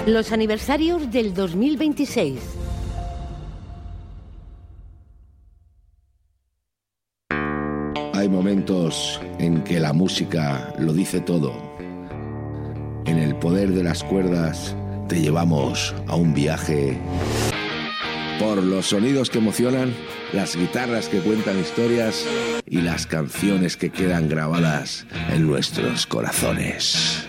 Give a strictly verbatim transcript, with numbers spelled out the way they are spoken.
Los aniversarios del dos mil veintiséis. Hay momentos en que la música lo dice todo. En el poder de las cuerdas te llevamos a un viaje por los sonidos que emocionan, las guitarras que cuentan historias y las canciones que quedan grabadas en nuestros corazones.